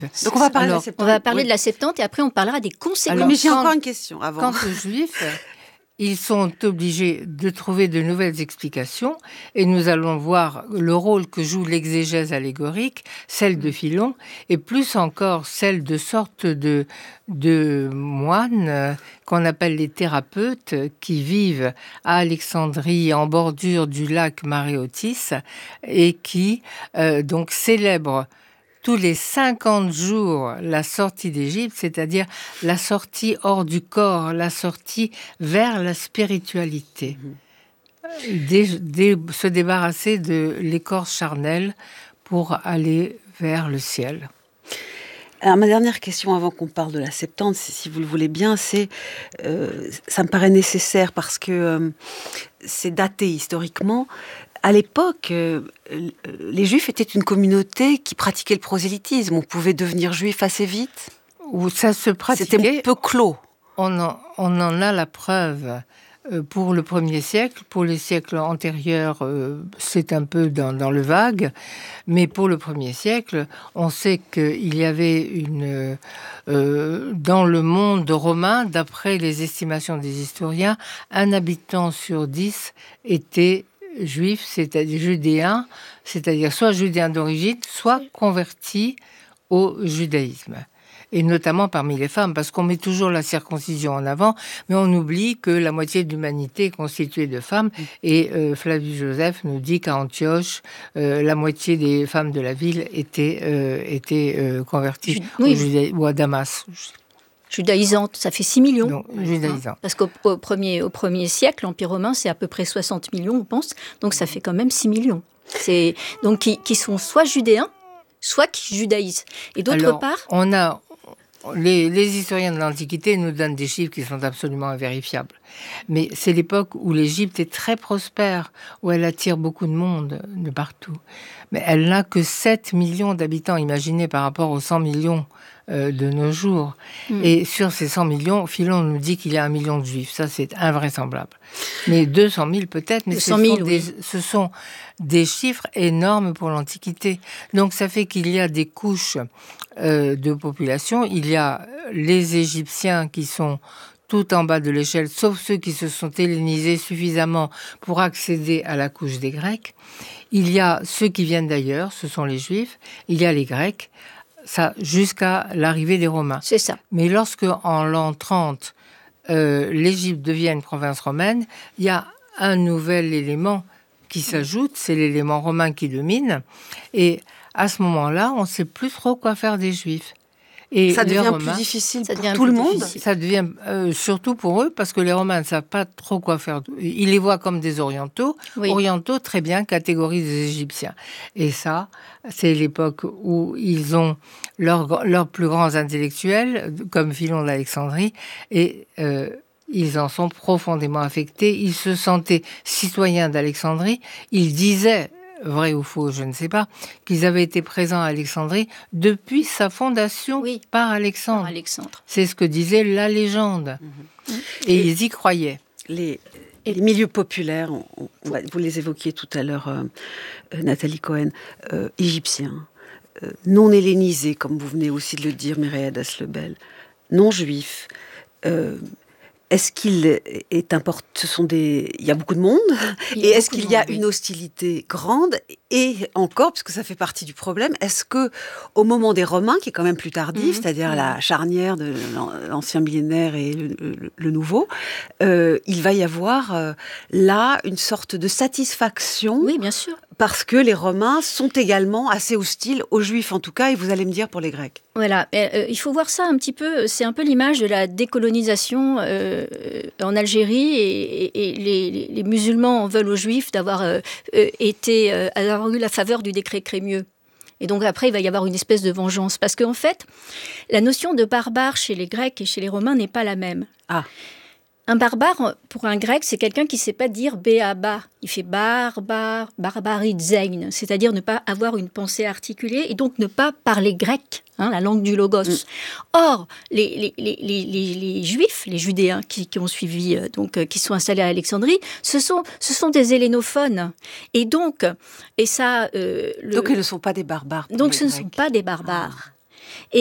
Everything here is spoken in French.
Donc on va parler de la Septante. On va parler de la Septante et après on parlera des conséquences. Mais j'ai encore une question avant. Quant aux Juifs, ils sont obligés de trouver de nouvelles explications et nous allons voir le rôle que joue l'exégèse allégorique, celle de Philon, et plus encore celle de sortes de moines qu'on appelle les thérapeutes qui vivent à Alexandrie en bordure du lac Maréotis et qui donc célèbrent tous les 50 jours la sortie d'Égypte, c'est-à-dire la sortie hors du corps, la sortie vers la spiritualité. Se débarrasser de l'écorce charnelle pour aller vers le ciel. Alors, ma dernière question avant qu'on parle de la Septante, si vous le voulez bien, c'est, ça me paraît nécessaire parce que c'est daté historiquement. À l'époque, les Juifs étaient une communauté qui pratiquait le prosélytisme. On pouvait devenir juif assez vite. Où ça se pratiquait. C'était peu clos. On en a la preuve pour le 1er siècle. Pour les siècles antérieurs, c'est un peu dans le vague. Mais pour le 1er siècle, on sait qu'il y avait dans le monde romain, d'après les estimations des historiens, 1 habitant sur 10 était juifs, c'est-à-dire judéens, c'est-à-dire soit judéens d'origine, soit convertis au judaïsme. Et notamment parmi les femmes, parce qu'on met toujours la circoncision en avant, mais on oublie que la moitié de l'humanité est constituée de femmes. Et Flavius Joseph nous dit qu'à Antioche, la moitié des femmes de la ville étaient converties ou à Damas. Judaïsante, ça fait 6 millions. Non, judaïsante. Parce qu'au premier siècle, l'Empire romain, c'est à peu près 60 millions, on pense. Donc ça fait quand même 6 millions. Donc qui sont soit judéens, soit qui judaïsent. Et d'autre part... on a... Les historiens de l'Antiquité nous donnent des chiffres qui sont absolument invérifiables. Mais c'est l'époque où l'Égypte est très prospère, où elle attire beaucoup de monde de partout. Mais elle n'a que 7 millions d'habitants, imaginez par rapport aux 100 millions de nos jours. Et sur ces 100 millions, Philon nous dit qu'il y a 1 million de juifs. Ça, c'est invraisemblable. Mais 200 000 peut-être, mais ce sont des chiffres énormes pour l'Antiquité. Donc ça fait qu'il y a des couches de population. Il y a les Égyptiens qui sont tout en bas de l'échelle, sauf ceux qui se sont hellénisés suffisamment pour accéder à la couche des Grecs. Il y a ceux qui viennent d'ailleurs, ce sont les Juifs. Il y a les Grecs, ça jusqu'à l'arrivée des Romains. C'est ça. Mais lorsque, en l'an 30, l'Égypte devient une province romaine, il y a un nouvel élément qui s'ajoute, c'est l'élément romain qui domine. Et à ce moment-là, on ne sait plus trop quoi faire des Juifs. Et ça devient Romains, plus difficile pour tout le monde. Ça devient surtout pour eux, parce que les Romains ne savent pas trop quoi faire. Ils les voient comme des orientaux. Oui. Orientaux, très bien, catégorie des Égyptiens. Et ça, c'est l'époque où ils ont leurs plus grands intellectuels, comme Philon d'Alexandrie, et ils en sont profondément affectés. Ils se sentaient citoyens d'Alexandrie. Ils disaient, vrai ou faux, je ne sais pas, qu'ils avaient été présents à Alexandrie depuis sa fondation par Alexandre. C'est ce que disait la légende. Et ils y croyaient. Les milieux populaires, vous les évoquiez tout à l'heure, Nathalie Cohen, égyptiens, non hellénisés, comme vous venez aussi de le dire, Mireille Aslebel, non juifs. Est-ce qu'il est important? Il y a beaucoup de monde. Et est-ce qu'il y a une hostilité grande? Et encore, parce que ça fait partie du problème, est-ce que au moment des Romains, qui est quand même plus tardif, c'est-à-dire la charnière de l'ancien millénaire et le nouveau, il va y avoir là une sorte de satisfaction? Oui, bien sûr. Parce que les Romains sont également assez hostiles aux Juifs, en tout cas, et vous allez me dire pour les Grecs. Voilà, il faut voir ça un petit peu, c'est un peu l'image de la décolonisation en Algérie, et les musulmans en veulent aux Juifs d'avoir avoir eu la faveur du décret Crémieux. Et donc après, il va y avoir une espèce de vengeance. Parce qu'en fait, la notion de barbare chez les Grecs et chez les Romains n'est pas la même. Ah. Un barbare, pour un grec, c'est quelqu'un qui ne sait pas dire béaba. Il fait barbare, barbaridzein, c'est-à-dire ne pas avoir une pensée articulée et donc ne pas parler grec, la langue du logos. Or, les juifs, les judéens qui ont suivi, qui sont installés à Alexandrie, ce sont des hellénophones. Et donc, donc ils ne sont pas des barbares. Donc ce ne sont pas des barbares.